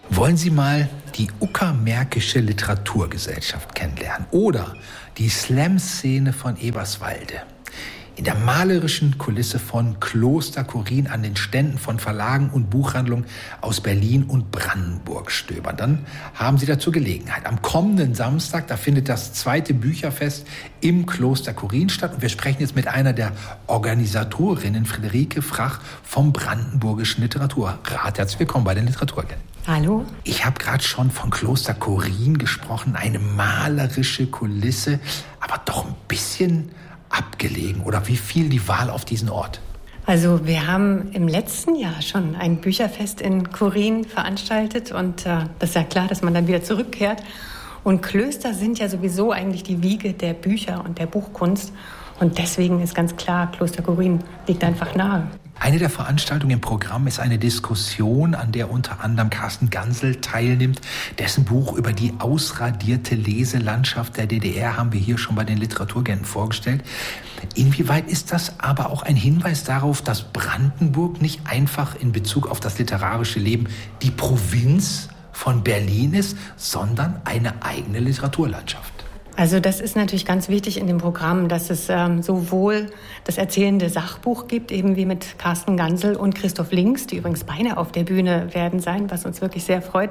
Wollen Sie mal die Uckermärkische Literaturgesellschaft kennenlernen oder die Slam-Szene von Eberswalde? In der malerischen Kulisse von Kloster Chorin an den Ständen von Verlagen und Buchhandlungen aus Berlin und Brandenburg stöbern. Dann haben Sie dazu Gelegenheit. Am kommenden Samstag, da findet das 2. Bücherfest im Kloster Chorin statt. Und wir sprechen jetzt mit einer der Organisatorinnen, Friederike Frach vom Brandenburgischen Literaturrat. Herzlich willkommen bei den Literaturagenten. Hallo. Ich habe gerade schon von Kloster Chorin gesprochen, eine malerische Kulisse, aber doch ein bisschen abgelegen. Oder wie fiel die Wahl auf diesen Ort? Also wir haben im letzten Jahr schon ein Bücherfest in Chorin veranstaltet und das ist ja klar, dass man dann wieder zurückkehrt. Und Klöster sind ja sowieso eigentlich die Wiege der Bücher und der Buchkunst und deswegen ist ganz klar, Kloster Chorin liegt einfach nahe. Eine der Veranstaltungen im Programm ist eine Diskussion, an der unter anderem Carsten Gansel teilnimmt. Dessen Buch über die ausradierte Leselandschaft der DDR haben wir hier schon bei den Literaturagenten vorgestellt. Inwieweit ist das aber auch ein Hinweis darauf, dass Brandenburg nicht einfach in Bezug auf das literarische Leben die Provinz von Berlin ist, sondern eine eigene Literaturlandschaft? Also das ist natürlich ganz wichtig in dem Programm, dass es sowohl das erzählende Sachbuch gibt, eben wie mit Carsten Gansel und Christoph Links, die übrigens beide auf der Bühne werden sein, was uns wirklich sehr freut.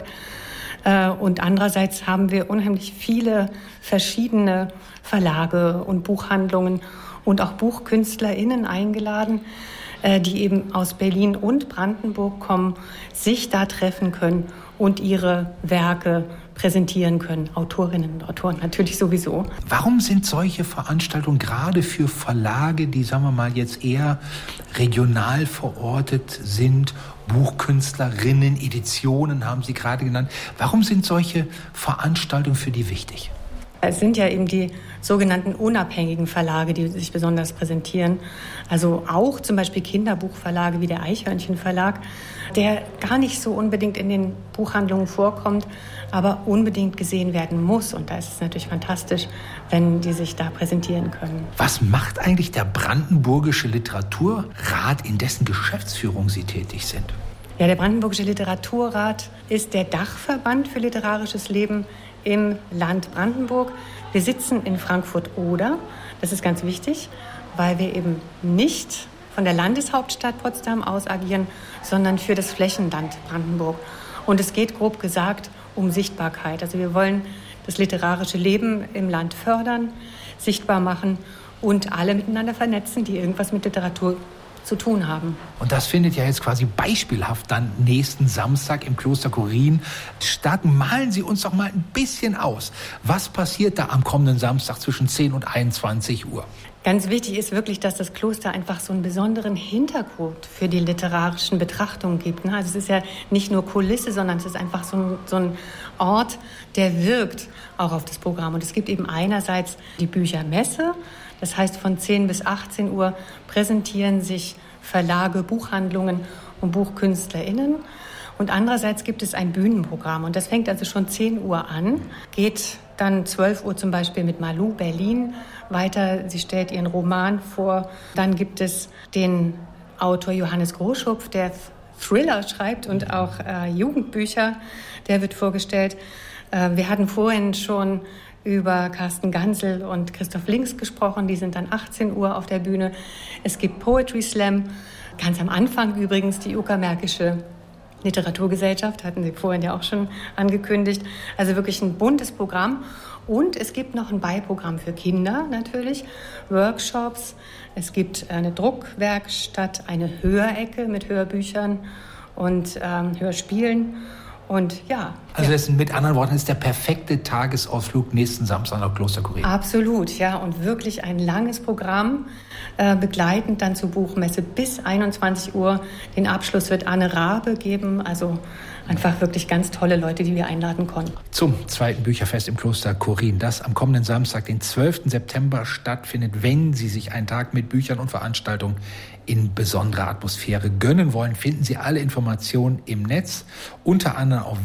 Und andererseits haben wir unheimlich viele verschiedene Verlage und Buchhandlungen und auch BuchkünstlerInnen eingeladen, die eben aus Berlin und Brandenburg kommen, sich da treffen können und ihre Werke präsentieren können. Autorinnen und Autoren natürlich sowieso. Warum sind solche Veranstaltungen gerade für Verlage, die, sagen wir mal, jetzt eher regional verortet sind, Buchkünstlerinnen, Editionen haben Sie gerade genannt, warum sind solche Veranstaltungen für die wichtig? Es sind ja eben die sogenannten unabhängigen Verlage, die sich besonders präsentieren. Also auch zum Beispiel Kinderbuchverlage wie der Eichhörnchen Verlag, der gar nicht so unbedingt in den Buchhandlungen vorkommt, aber unbedingt gesehen werden muss. Und da ist es natürlich fantastisch, wenn die sich da präsentieren können. Was macht eigentlich der Brandenburgische Literaturrat, in dessen Geschäftsführung Sie tätig sind? Ja, der Brandenburgische Literaturrat ist der Dachverband für literarisches Leben im Land Brandenburg. Wir sitzen in Frankfurt-Oder. Das ist ganz wichtig, weil wir eben nicht von der Landeshauptstadt Potsdam aus agieren, sondern für das Flächenland Brandenburg. Und es geht grob gesagt um Sichtbarkeit. Also wir wollen das literarische Leben im Land fördern, sichtbar machen und alle miteinander vernetzen, die irgendwas mit Literatur zu tun haben. Und das findet ja jetzt quasi beispielhaft dann nächsten Samstag im Kloster Chorin statt. Malen Sie uns doch mal ein bisschen aus. Was passiert da am kommenden Samstag zwischen 10 und 21 Uhr? Ganz wichtig ist wirklich, dass das Kloster einfach so einen besonderen Hintergrund für die literarischen Betrachtungen gibt. Also es ist ja nicht nur Kulisse, sondern es ist einfach so ein Ort, der wirkt auch auf das Programm. Und es gibt eben einerseits die Büchermesse. Das heißt, von 10 bis 18 Uhr präsentieren sich Verlage, Buchhandlungen und BuchkünstlerInnen. Und andererseits gibt es ein Bühnenprogramm. Und das fängt also schon 10 Uhr an, geht dann 12 Uhr zum Beispiel mit Malou Berlin weiter. Sie stellt ihren Roman vor. Dann gibt es den Autor Johannes Groschupf, der Thriller schreibt und auch Jugendbücher. Der wird vorgestellt. Wir hatten vorhin schon über Carsten Gansel und Christoph Links gesprochen. Die sind dann 18 Uhr auf der Bühne. Es gibt Poetry Slam. Ganz am Anfang übrigens die Uckermärkische Literaturgesellschaft, hatten Sie vorhin ja auch schon angekündigt. Also wirklich ein buntes Programm. Und es gibt noch ein Beiprogramm für Kinder natürlich, Workshops. Es gibt eine Druckwerkstatt, eine Hörecke mit Hörbüchern und Hörspielen. Und ja. Also das ist, mit anderen Worten, ist der perfekte Tagesausflug nächsten Samstag nach Kloster Chorin. Absolut, ja. Und wirklich ein langes Programm, begleitend dann zur Buchmesse bis 21 Uhr. Den Abschluss wird Anne Rabe geben. Also einfach wirklich ganz tolle Leute, die wir einladen konnten. Zum 2. Bücherfest im Kloster Chorin, das am kommenden Samstag, den 12. September stattfindet. Wenn Sie sich einen Tag mit Büchern und Veranstaltungen in besonderer Atmosphäre gönnen wollen, finden Sie alle Informationen im Netz, unter anderem auf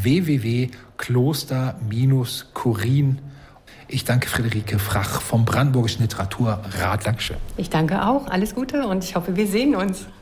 www.kloster-chorin. Ich danke Friederike Frach vom Brandenburgischen Literaturrat. Dankeschön. Ich danke auch. Alles Gute und ich hoffe, wir sehen uns.